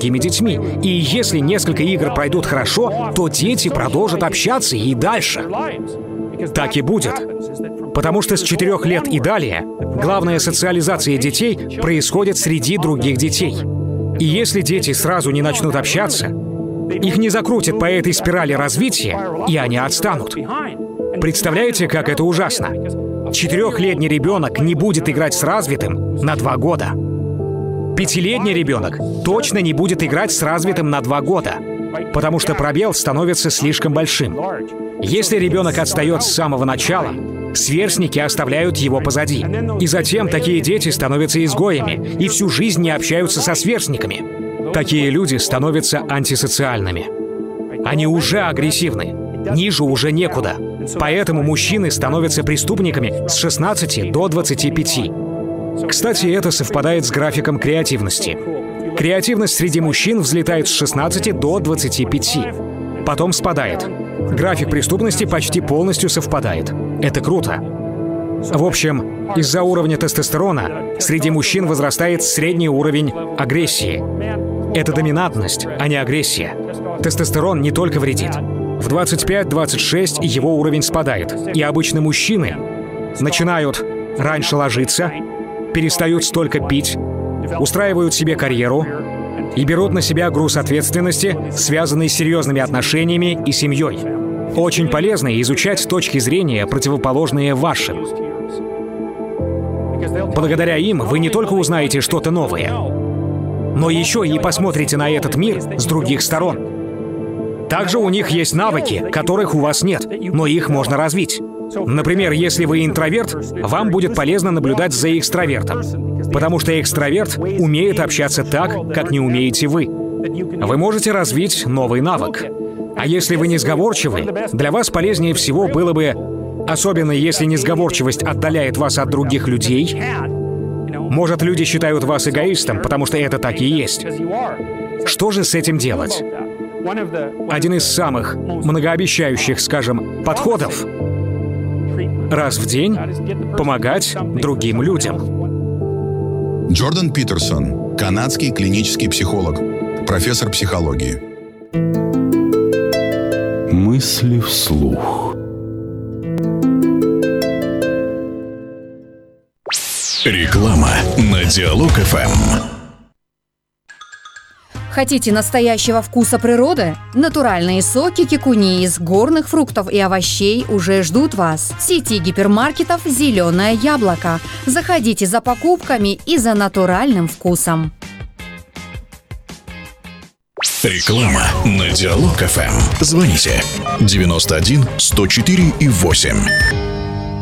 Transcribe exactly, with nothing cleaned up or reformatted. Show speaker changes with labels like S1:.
S1: другими детьми. И если несколько игр пройдут хорошо, то дети продолжат общаться и дальше. Так и будет. Потому что с четырех лет и далее главная социализация детей происходит среди других детей. И если дети сразу не начнут общаться, их не закрутят по этой спирали развития, и они отстанут. Представляете, как это ужасно? Четырехлетний ребенок не будет играть с развитым на два года. Пятилетний ребенок точно не будет играть с развитым на два года, потому что пробел становится слишком большим. Если ребенок отстает с самого начала, сверстники оставляют его позади. И затем такие дети становятся изгоями и всю жизнь не общаются со сверстниками. Такие люди становятся антисоциальными. Они уже агрессивны. Ниже уже некуда. Поэтому мужчины становятся преступниками с шестнадцати до двадцати пяти. Кстати, это совпадает с графиком креативности. Креативность среди мужчин взлетает с шестнадцати до двадцати пяти. Потом спадает. График преступности почти полностью совпадает. Это круто. В общем, из-за уровня тестостерона среди мужчин возрастает средний уровень агрессии. Это доминантность, а не агрессия. Тестостерон не только вредит. В двадцать пять - двадцать шесть его уровень спадает. И обычно мужчины начинают раньше ложиться, перестают столько пить, устраивают себе карьеру и берут на себя груз ответственности, связанный с серьезными отношениями и семьей. Очень полезно изучать точки зрения, противоположные вашим. Благодаря им вы не только узнаете что-то новое, но еще и посмотрите на этот мир с других сторон. Также у них есть навыки, которых у вас нет, но их можно развить. Например, если вы интроверт, вам будет полезно наблюдать за экстравертом, потому что экстраверт умеет общаться так, как не умеете вы. Вы можете развить новый навык. А если вы несговорчивы, для вас полезнее всего было бы, особенно если несговорчивость отдаляет вас от других людей, может, люди считают вас эгоистом, потому что это так и есть. Что же с этим делать? Один из самых многообещающих, скажем, подходов — раз в день помогать другим людям.
S2: Джордан Питерсон, канадский клинический психолог, профессор психологии.
S3: Мысли вслух.
S4: Реклама на Диалог эф эм.
S5: Хотите настоящего вкуса природы? Натуральные соки кикуни из горных фруктов и овощей уже ждут вас. В сети гипермаркетов «Зеленое яблоко». Заходите за покупками и за натуральным вкусом.
S4: Реклама на Диалог эф эм. Звоните девяносто один сто четыре и восемь.